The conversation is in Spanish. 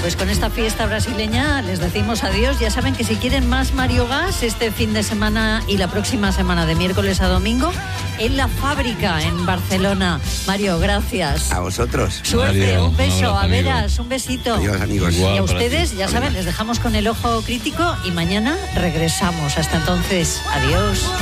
pues con esta fiesta brasileña les decimos adiós. Ya saben que si quieren más Mario Gas este fin de semana y la próxima semana de miércoles a domingo en La Fábrica en Barcelona. Mario, gracias. A vosotros. Suerte, Mario, un beso. un abrazo, A Veras, un besito. Adiós, amigos. Igual. Y a para ustedes, ti. ya saben, les dejamos con el ojo crítico y mañana regresamos. Hasta entonces, adiós.